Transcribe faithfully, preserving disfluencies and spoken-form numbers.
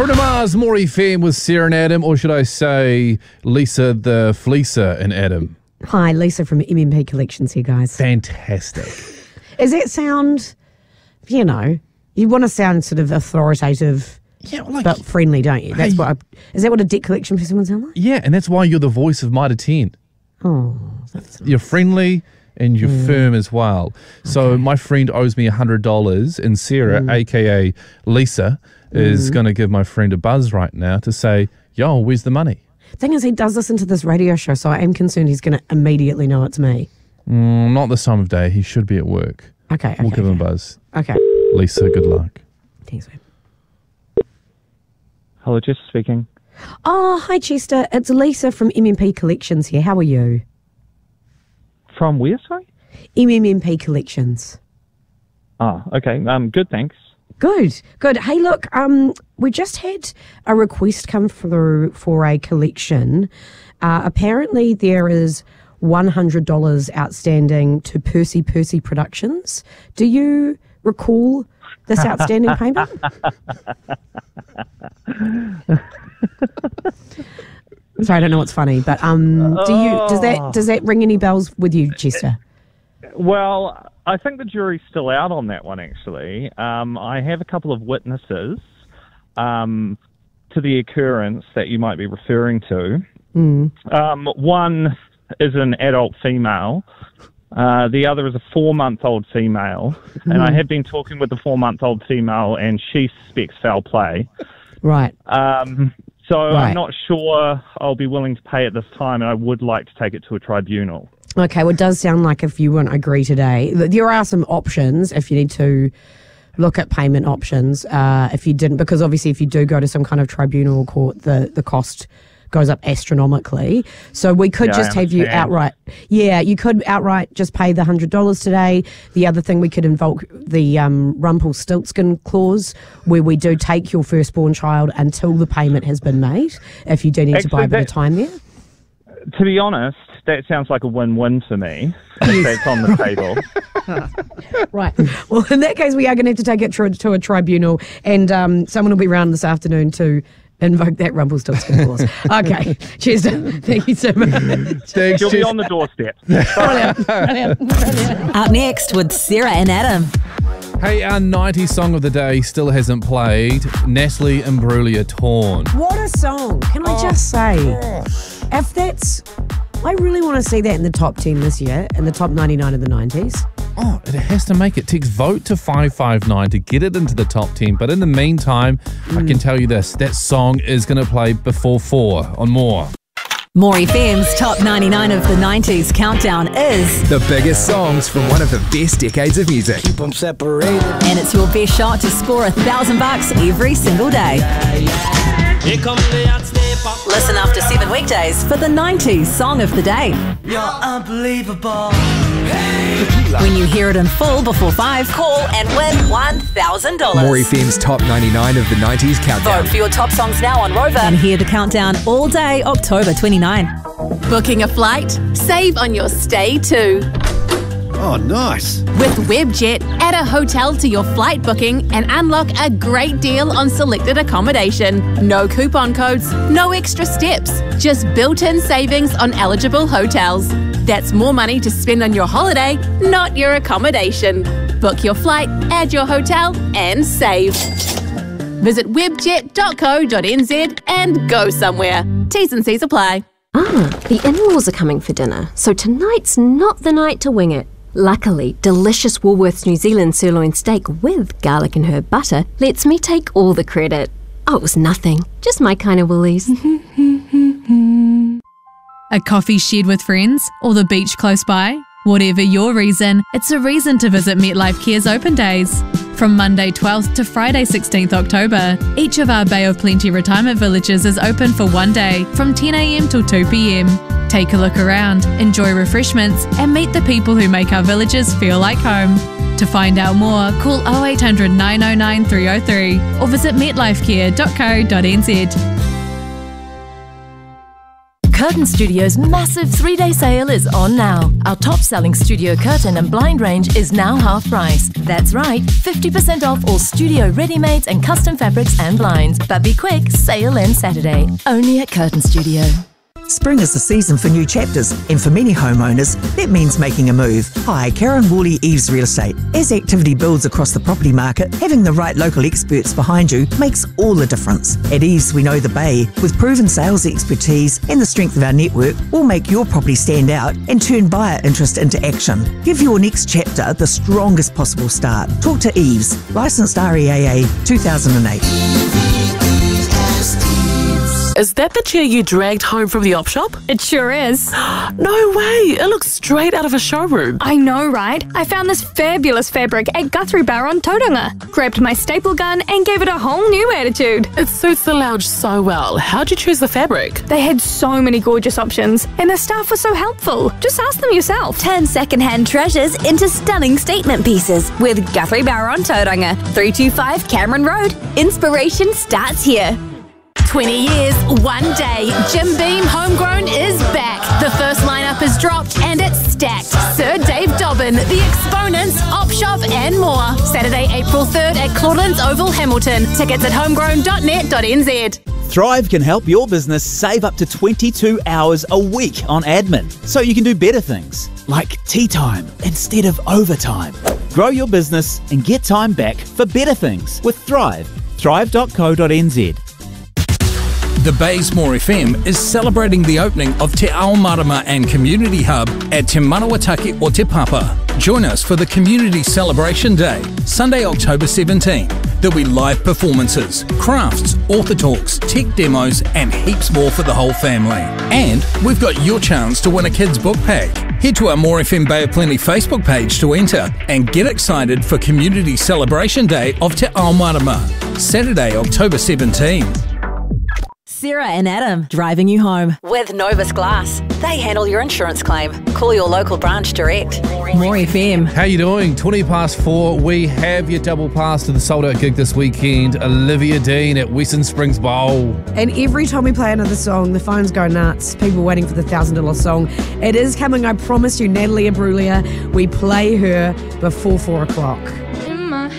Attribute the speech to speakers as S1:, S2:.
S1: Bruno Mars, More F M with Sarah and Adam, or should I say Lisa the Fleecer and Adam.
S2: Hi, Lisa from M M P Collections here, guys.
S1: Fantastic.
S2: Does that sound, you know, you want to sound sort of authoritative,
S1: Yeah, well, like,
S2: but friendly, don't you? That's
S1: Hey.
S2: what. I, is that what a debt collection person would sound like?
S1: yeah, and that's why you're the voice of Mitre ten.
S2: Oh, that's
S1: You're friendly and you're firm as well. So my friend owes me one hundred dollars, and Sarah, a k a. Lisa, is going to give my friend a buzz right now to say, yo, where's the money?
S2: thing is, he does listen to this radio show, so I am concerned he's going to immediately know it's me.
S1: Mm, not this time of day. He should be at work.
S2: Okay, okay.
S1: We'll give him a
S2: okay.
S1: buzz.
S2: Okay.
S1: Lisa, good luck.
S2: Thanks, man.
S3: Hello, Jess speaking.
S2: Oh, hi, Chester. It's Lisa from M M P Collections here. How are you?
S3: From where, sorry?
S2: M M M P Collections.
S3: Oh, okay. Um, good, thanks.
S2: Good, good. Hey, look, um, we just had a request come through for a collection. Uh, apparently, there is one hundred dollars outstanding to Percy Percy Productions. Do you recall this outstanding payment? Sorry, I don't know what's funny, but um, do you does that does that ring any bells with you, Chester?
S3: Well, I think the jury's still out on that one, actually. Um, I have a couple of witnesses um, to the occurrence that you might be referring to.
S2: Mm.
S3: Um, one is an adult female. Uh, the other is a four-month-old female. Mm. And I have been talking with the four-month-old female, and she suspects foul play.
S2: Right.
S3: Um, so
S2: Right.
S3: I'm not sure I'll be willing to pay at this time, and I would like to take it to a tribunal.
S2: Okay, well, it does sound like if you won't agree today, th- there are some options if you need to look at payment options. Uh, if you didn't, because obviously if you do go to some kind of tribunal or court, the, the cost goes up astronomically. So we could
S3: Yeah,
S2: just
S3: I
S2: have you
S3: understand.
S2: outright. Yeah, you could outright just pay the one hundred dollars today. The other thing, we could invoke the um, Rumpelstiltskin clause, where we do take your firstborn child until the payment has been made, if you do need to buy a
S3: Actually,
S2: bit of
S3: that-
S2: time there.
S3: To be honest, that sounds like a win-win for me, if that's on the table.
S2: Right. Well, in that case, we are going to have to take it to, to a tribunal, and um, someone will be around this afternoon to invoke that Rumpelstiltskin clause. Okay. Cheers. Thank you so much.
S1: Thanks,
S3: She'll be
S1: Jess.
S3: on the doorstep.
S2: Brilliant. Brilliant. Brilliant.
S4: Up next with Sarah and Adam.
S1: Hey, our nineties song of the day still hasn't played. Natalie Imbruglia, Torn.
S2: What a song. Can I just say, if that's, I really want to see that in the top ten this year, in the top ninety-nine of the nineties.
S1: Oh, it has to make it. Text vote to five five nine to get it into the top ten. But in the meantime, I can tell you this, that song is going to play before four on More.
S4: More F M's top ninety-nine of the nineties countdown is,
S5: The biggest songs from one of the best decades of music.
S6: Keep them separated.
S4: and it's your best shot to score a thousand bucks every single day.
S6: Here come the hot step up.
S4: Listen after seven weekdays for the nineties song of the day.
S6: You're unbelievable.
S4: When you hear it in full before five, call and win one thousand dollars.
S5: More F M's top ninety-nine of the nineties countdown.
S4: Vote for your top songs now on Rover and hear the countdown all day October twenty-ninth.
S7: Booking a flight? Save on your stay too.
S8: Oh, nice.
S7: With Webjet, add a hotel to your flight booking and unlock a great deal on selected accommodation. No coupon codes, no extra steps, just built-in savings on eligible hotels. That's more money to spend on your holiday, not your accommodation. Book your flight, add your hotel, and save. Visit webjet dot co dot n z and go somewhere. T's and C's apply.
S9: Ah, the in-laws are coming for dinner, so tonight's not the night to wing it. Luckily, delicious Woolworths New Zealand sirloin steak with garlic and herb butter lets me take all the credit. Oh, it was nothing. Just my kind of Woolies.
S10: A coffee shared with friends or the beach close by? Whatever your reason, it's a reason to visit MetLife Care's open days. From Monday twelfth to Friday sixteenth October, each of our Bay of Plenty retirement villages is open for one day from ten a m till two p m. Take a look around, enjoy refreshments, and meet the people who make our villages feel like home. To find out more, call oh eight hundred, nine oh nine, three oh three or visit metlifecare dot co dot n z.
S11: Curtain Studio's massive three-day sale is on now. Our top-selling studio curtain and blind range is now half price. That's right, fifty percent off all studio ready-mades and custom fabrics and blinds. But be quick, sale ends Saturday. Only at Curtain Studio.
S12: Spring is the season for new chapters, and for many homeowners, that means making a move. Hi, Karen Worley, Eves Real Estate. As activity builds across the property market, having the right local experts behind you makes all the difference. At Eves, we know the Bay. With proven sales expertise and the strength of our network, we'll make your property stand out and turn buyer interest into action. Give your next chapter the strongest possible start. Talk to Eves, licensed R E A A two thousand eight.
S13: Is that the chair you dragged home from the op shop?
S14: It sure is.
S13: No way! It looks straight out of a showroom.
S14: I know, right? I found this fabulous fabric at Guthrie Bar on Tauranga. Grabbed my staple gun and gave it a whole new attitude.
S13: It suits the lounge so well. How'd you choose the fabric?
S14: They had so many gorgeous options, and the staff was so helpful. Just ask them yourself.
S4: Turn second-hand treasures into stunning statement pieces with Guthrie Bar on Tauranga, three two five Cameron Road. Inspiration starts here.
S7: twenty years, one day. Jim Beam Homegrown is back. The first lineup is dropped and it's stacked. Sir Dave Dobbin, The Exponents, Op Shop and more. Saturday, April third at Claudelands Oval, Hamilton. Tickets at homegrown dot net dot n z.
S15: Thrive can help your business save up to twenty-two hours a week on admin, so you can do better things, like tea time instead of overtime. Grow your business and get time back for better things with Thrive. thrive dot co dot n z.
S16: The Baysmore F M is celebrating the opening of Te Ao Marama and Community Hub at Te Manawataki o Te Papa. Join us for the Community Celebration Day, Sunday, October seventeenth. There'll be live performances, crafts, author talks, tech demos and heaps more for the whole family. And we've got your chance to win a kid's book pack. Head to our More F M Bay of Plenty Facebook page to enter and get excited for Community Celebration Day of Te Ao Marama, Saturday, October seventeenth.
S17: Sarah and Adam, driving you home.
S4: With Novus Glass. They handle your insurance claim. Call your local branch direct.
S17: More F M.
S1: How you doing? twenty past four. We have your double pass to the sold out gig this weekend. Olivia Dean at Western Springs Bowl.
S2: And every time we play another song, the phones go nuts. People waiting for the one thousand dollars song. It is coming, I promise you, Natalie Imbruglia. We play her before four o'clock.